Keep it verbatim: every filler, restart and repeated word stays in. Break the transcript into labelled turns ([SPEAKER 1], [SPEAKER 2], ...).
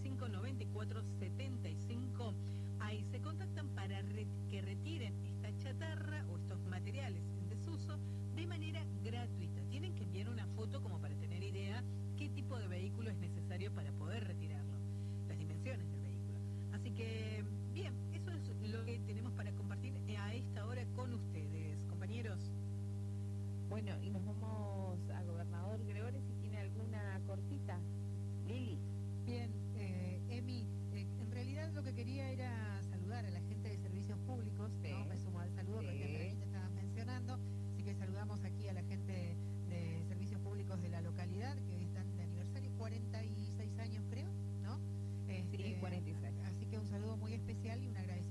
[SPEAKER 1] cinco, noventa y cuatro, setenta y cinco. Ahí se contactan para re que retiren esta chatarra o estos materiales en desuso de manera gratuita. Tienen que enviar una foto como para tener idea qué tipo de vehículo es necesario para poder retirarlo, las dimensiones del vehículo. Así que, bien, eso es lo que tenemos para compartir a esta hora con ustedes, compañeros.
[SPEAKER 2] Bueno, y nos vamos a Gobernador Gregores si tiene alguna cortita. Lili.
[SPEAKER 3] Bien, eh, Emi, eh, en realidad lo que quería era saludar a la gente de servicios públicos,
[SPEAKER 2] Sí.
[SPEAKER 3] ¿no? Me sumo al saludo
[SPEAKER 2] Sí.
[SPEAKER 3] porque realmente estaban mencionando, así que saludamos aquí a la gente de servicios públicos de la localidad, que hoy están de aniversario, cuarenta y seis años creo, ¿no?
[SPEAKER 2] Sí,
[SPEAKER 3] Este,
[SPEAKER 2] cuarenta y seis.
[SPEAKER 3] Así que un saludo muy especial y un agradecimiento